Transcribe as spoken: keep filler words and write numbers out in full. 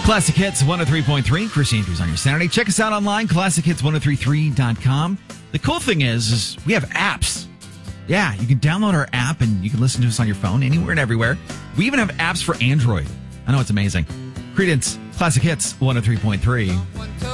Classic Hits one oh three point three. Chris Andrews on your Saturday. Check us out online, classic hits one oh three three dot com. The cool thing is, is we have apps. Yeah, you can download our app and you can listen to us on your phone anywhere and everywhere. We even have apps for Android. I know, it's amazing. Credence, Classic Hits one oh three point three.